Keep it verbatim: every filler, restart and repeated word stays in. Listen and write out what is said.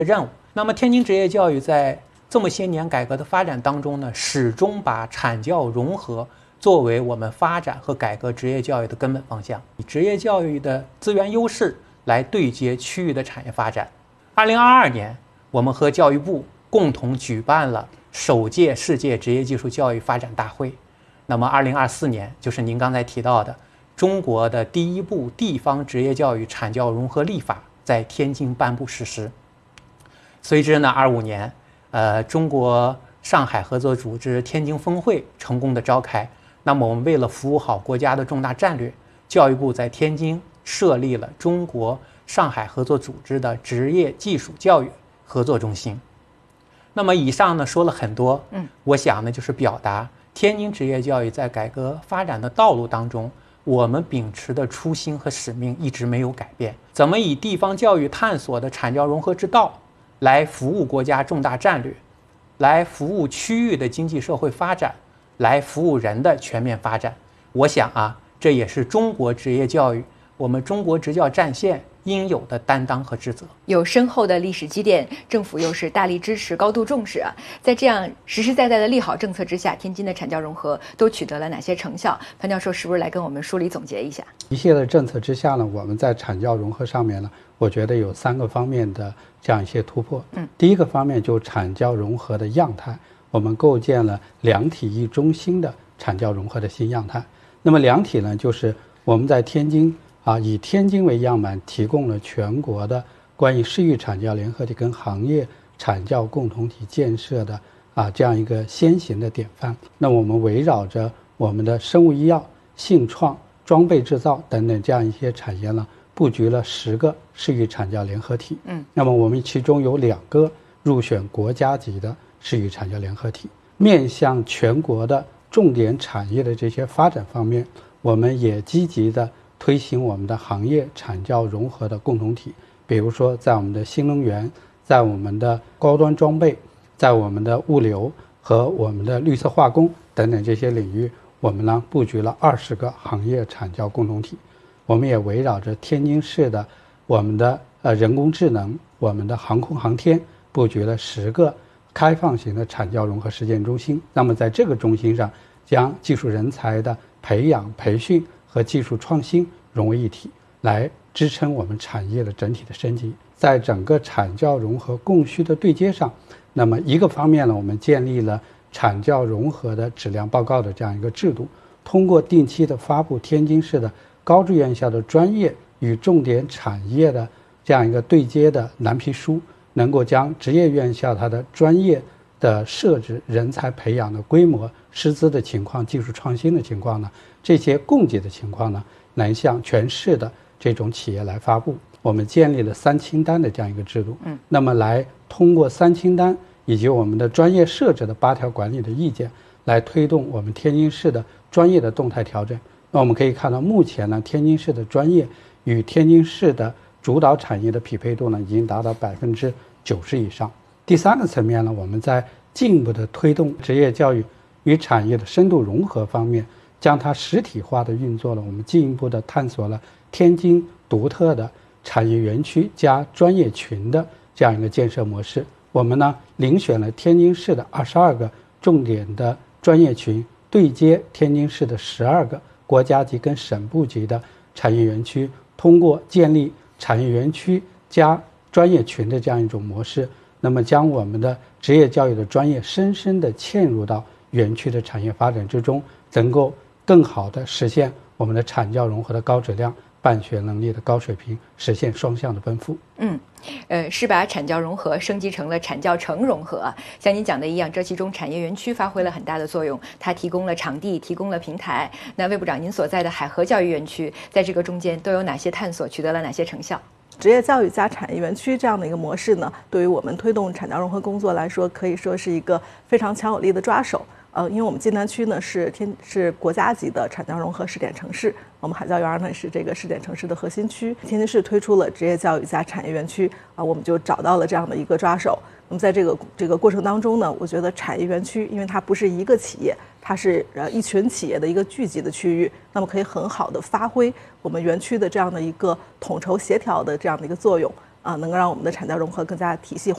任务。那么天津职业教育在这么些年改革的发展当中呢，始终把产教融合作为我们发展和改革职业教育的根本方向，以职业教育的资源优势来对接区域的产业发展。二零二二年，我们和教育部共同举办了首届世界职业技术教育发展大会。那么二零二四年，就是您刚才提到的中国的第一部地方职业教育产教融合立法在天津颁布实施。随之呢，二五年，呃，中国上海合作组织天津峰会成功的召开。那么我们为了服务好国家的重大战略，教育部在天津设立了中国上海合作组织的职业技术教育合作中心。那么以上呢说了很多，嗯，我想呢就是表达天津职业教育在改革发展的道路当中，我们秉持的初心和使命一直没有改变。怎么以地方教育探索的产教融合之道来服务国家重大战略，来服务区域的经济社会发展，来服务人的全面发展。我想啊，这也是中国职业教育，我们中国职教战线应有的担当和职责。 有深厚的历史积淀，政府又是大力支持、高度重视啊，在这样实实在在的利好政策之下，天津的产教融合都取得了哪些成效？潘教授是不是来跟我们梳理总结一下？ 一系列政策之下呢，我们在产教融合上面呢，我觉得有三个方面的这样一些突破。嗯，第一个方面就是产教融合的样态，我们构建了两体一中心的产教融合的新样态。那么两体呢，就是我们在天津啊，以天津为样板，提供了全国的关于市域产教联合体跟行业产教共同体建设的啊这样一个先行的典范。那我们围绕着我们的生物医药、信创、装备制造等等这样一些产业呢，布局了十个市域产教联合体。嗯，那么我们其中有两个入选国家级的市域产教联合体。面向全国的重点产业的这些发展方面，我们也积极的推行我们的行业产教融合的共同体，比如说在我们的新能源，在我们的高端装备，在我们的物流和我们的绿色化工等等这些领域，我们呢布局了二十个行业产教共同体。我们也围绕着天津市的我们的呃人工智能、我们的航空航天，布局了十个开放型的产教融合实践中心。那么在这个中心上，将技术人才的培养、培训和技术创新融为一体，来支撑我们产业的整体的升级。在整个产教融合供需的对接上，那么一个方面呢，我们建立了产教融合的质量报告的这样一个制度，通过定期的发布天津市的高职院校的专业与重点产业的这样一个对接的蓝皮书，能够将职业院校它的专业的设置、人才培养的规模、师资的情况、技术创新的情况呢，这些供给的情况呢，能向全市的这种企业来发布。我们建立了三清单的这样一个制度，嗯，那么来通过三清单以及我们的专业设置的八条管理的意见，来推动我们天津市的专业的动态调整。那我们可以看到，目前呢，天津市的专业与天津市的主导产业的匹配度呢，已经达到百分之九十以上。第三个层面呢，我们在进一步的推动职业教育与产业的深度融合方面，将它实体化的运作了。我们进一步的探索了天津独特的产业园区加专业群的这样一个建设模式。我们呢，遴选了天津市的二十二个重点的专业群，对接天津市的十二个国家级跟省部级的产业园区，通过建立产业园区加专业群的这样一种模式，那么将我们的职业教育的专业深深地嵌入到园区的产业发展之中，能够更好地实现我们的产教融合的高质量、办学能力的高水平，实现双向的奔赴。 嗯，呃，是把产教融合升级成了产教城融合啊。像您讲的一样，这其中产业园区发挥了很大的作用，它提供了场地，提供了平台。那魏部长，您所在的海河教育园区在这个中间都有哪些探索，取得了哪些成效？ 职业教育加产业园区这样的一个模式呢，对于我们推动产教融合工作来说，可以说是一个非常强有力的抓手。呃，因为我们晋南区呢是天是国家级的产教融合试点城市，我们海教园呢是这个试点城市的核心区。天津市推出了职业教育加产业园区啊、呃，我们就找到了这样的一个抓手。那么在这个这个过程当中呢，我觉得产业园区，因为它不是一个企业，它是呃一群企业的一个聚集的区域，那么可以很好的发挥我们园区的这样的一个统筹协调的这样的一个作用啊、呃，能够让我们的产教融合更加体系化。